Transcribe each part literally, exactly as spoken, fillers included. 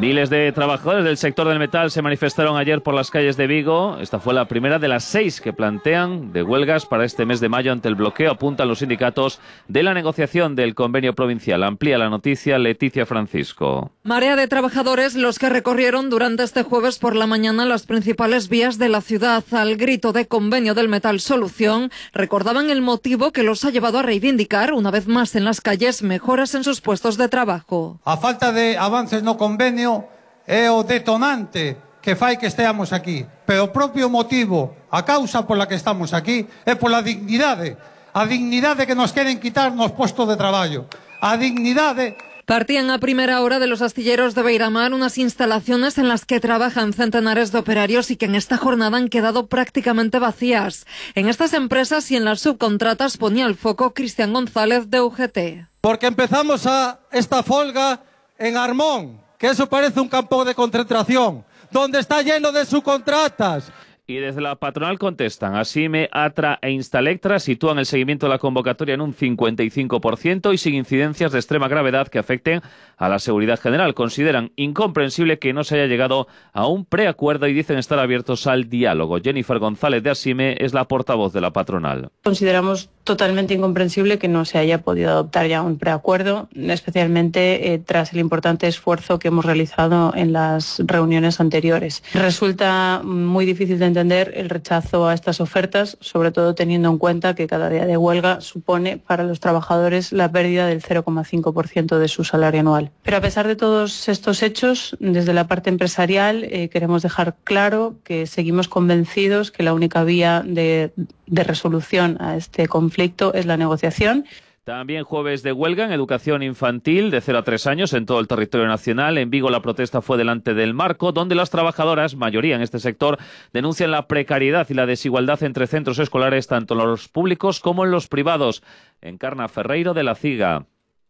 Miles de trabajadores del sector del metal se manifestaron ayer por las calles de Vigo. Esta fue la primera de las seis que plantean de huelgas para este mes de mayo ante el bloqueo, apuntan los sindicatos, de la negociación del convenio provincial. Amplía la noticia Leticia Francisco. Marea de trabajadores los que recorrieron durante este jueves por la mañana las principales vías de la ciudad. Al grito de convenio del metal solución, recordaban el motivo que los ha llevado a reivindicar, una vez más en las calles, mejoras en sus puestos de trabajo. A falta de avances no convenio é o detonante que fai que esteamos aquí, pero o propio motivo, a causa pola que estamos aquí, é pola dignidade, a dignidade que nos queren quitar nos postos de traballo, a dignidade. Partían a primera hora de los astilleros de Beiramar, unas instalaciones en las que trabajan centenares de operarios y que en esta jornada han quedado prácticamente vacías. En estas empresas y en las subcontratas ponía el foco Cristian González de U G T. Porque empezamos a esta folga en Armón, que eso parece un campo de concentración, donde está lleno de subcontratas. Y desde la patronal contestan. Asime, Atra e Instalectra sitúan el seguimiento de la convocatoria en un cincuenta y cinco por ciento y sin incidencias de extrema gravedad que afecten a la seguridad general. Consideran incomprensible que no se haya llegado a un preacuerdo y dicen estar abiertos al diálogo. Jennifer González de Asime es la portavoz de la patronal. Consideramos totalmente incomprensible que no se haya podido adoptar ya un preacuerdo, especialmente eh, tras el importante esfuerzo que hemos realizado en las reuniones anteriores. Resulta muy difícil de entender el rechazo a estas ofertas, sobre todo teniendo en cuenta que cada día de huelga supone para los trabajadores la pérdida del cero coma cinco por ciento de su salario anual. Pero a pesar de todos estos hechos, desde la parte empresarial eh, queremos dejar claro que seguimos convencidos que la única vía de, de resolución a este conflicto es la negociación. También jueves de huelga en educación infantil de cero a tres años en todo el territorio nacional. En Vigo la protesta fue delante del Marco, donde las trabajadoras, mayoría en este sector, denuncian la precariedad y la desigualdad entre centros escolares, tanto en los públicos como en los privados. Encarna Ferreiro de la CIGA.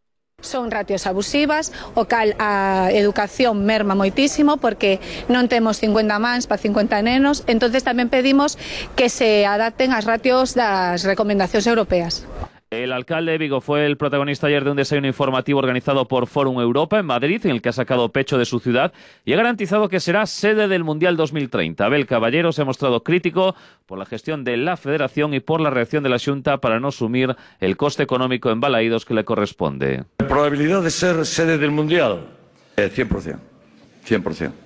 Son ratios abusivas, o cal a educación merma moitísimo porque non temos cincuenta mans para cincuenta nenos, entonces tamén pedimos que se adapten as ratios das recomendacións europeas. El alcalde de Vigo fue el protagonista ayer de un desayuno informativo organizado por Forum Europa en Madrid, en el que ha sacado pecho de su ciudad y ha garantizado que será sede del Mundial dos mil treinta. Abel Caballero se ha mostrado crítico por la gestión de la Federación y por la reacción de la Xunta para no asumir el coste económico en Balaídos que le corresponde. La probabilidad de ser sede del Mundial, eh, cien por ciento, cien por ciento,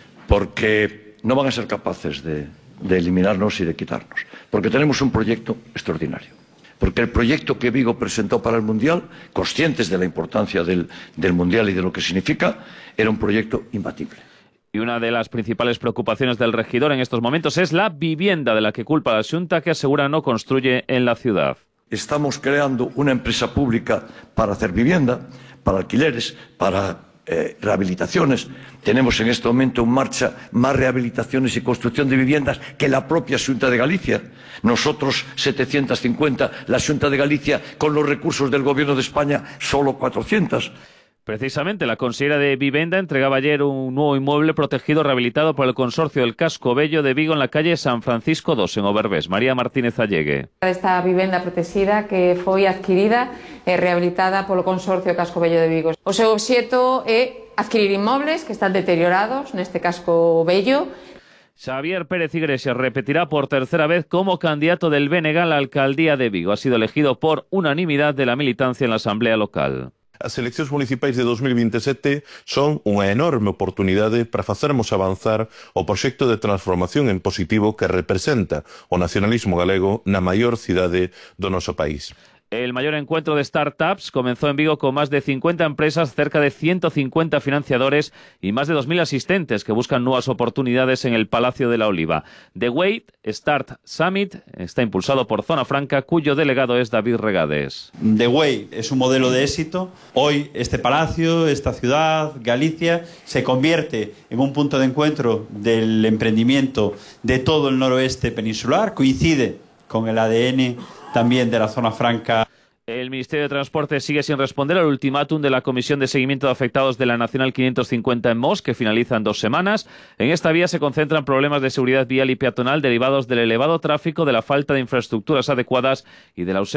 porque no van a ser capaces de, de eliminarnos y de quitarnos, porque tenemos un proyecto extraordinario. Porque el proyecto que Vigo presentó para el Mundial, conscientes de la importancia del, del Mundial y de lo que significa, era un proyecto imbatible. Y una de las principales preocupaciones del regidor en estos momentos es la vivienda, de la que culpa a la Xunta, que asegura no construye en la ciudad. Estamos creando una empresa pública para hacer vivienda, para alquileres, para eh, rehabilitaciones. Tenemos en este momento en marcha más rehabilitaciones y construcción de viviendas que la propia Xunta de Galicia. Nosotros setecientos cincuenta, la Xunta de Galicia con los recursos del Gobierno de España solo cuatrocientos. Precisamente, la consellera de Vivenda entregaba ayer un nuevo inmueble protegido rehabilitado por el Consorcio del Casco Bello de Vigo en la calle San Francisco dos, en Oberbés. María Martínez Allegue. Esta vivenda protegida que foi adquirida e rehabilitada polo Consorcio Casco Bello de Vigo. O seu obxeto é adquirir inmobles que están deteriorados neste Casco Bello. Xavier Pérez Iglesias repetirá por tercera vez como candidato del B N G a la alcaldía de Vigo. Ha sido elegido por unanimidad de la militancia en la asamblea local. As eleccións municipais de dos mil veintisiete son unha enorme oportunidade para facermos avanzar o proxecto de transformación en positivo que representa o nacionalismo galego na maior cidade do noso país. El mayor encuentro de startups comenzó en Vigo con más de cincuenta empresas, cerca de ciento cincuenta financiadores y más de dos mil asistentes que buscan nuevas oportunidades en el Palacio de la Oliva. The Way Start Summit está impulsado por Zona Franca, cuyo delegado es David Regades. The Way es un modelo de éxito. Hoy este palacio, esta ciudad, Galicia, se convierte en un punto de encuentro del emprendimiento de todo el noroeste peninsular. Coincide con el A D N también de la Zona Franca. El Ministerio de Transporte sigue sin responder al ultimátum de la Comisión de Seguimiento de Afectados de la Nacional quinientos cincuenta en Mos, que finaliza en dos semanas. En esta vía se concentran problemas de seguridad vial y peatonal derivados del elevado tráfico, de la falta de infraestructuras adecuadas y de la ausencia